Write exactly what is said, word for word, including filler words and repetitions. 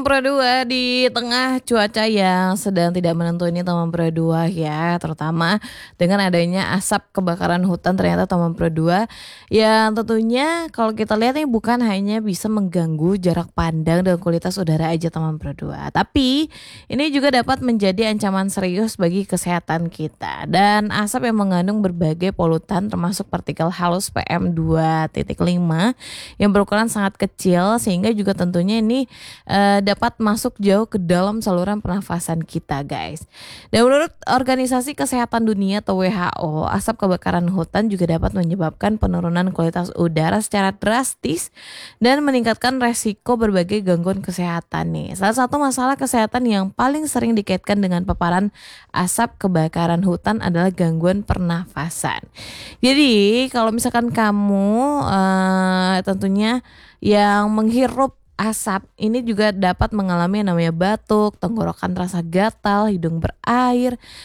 Pro dua di tengah cuaca yang sedang tidak menentu ini teman Pro dua ya, terutama dengan adanya asap kebakaran hutan ternyata teman Pro dua yang tentunya kalau kita lihat nih bukan hanya bisa mengganggu jarak pandang dan kualitas udara aja teman Pro dua, tapi ini juga dapat menjadi ancaman serius bagi kesehatan kita. Dan asap yang mengandung berbagai polutan termasuk partikel halus P M dua titik lima yang berukuran sangat kecil sehingga juga tentunya ini eh, dapat masuk jauh ke dalam saluran pernafasan kita guys. Dan menurut Organisasi Kesehatan Dunia atau W H O, asap kebakaran hutan juga dapat menyebabkan penurunan kualitas udara secara drastis dan meningkatkan resiko berbagai gangguan kesehatan nih. Salah satu masalah kesehatan yang paling sering dikaitkan dengan paparan asap kebakaran hutan adalah gangguan pernafasan. Jadi kalau misalkan kamu eh, tentunya yang menghirup asap ini juga dapat mengalami yang namanya batuk, tenggorokan terasa gatal, hidung berair,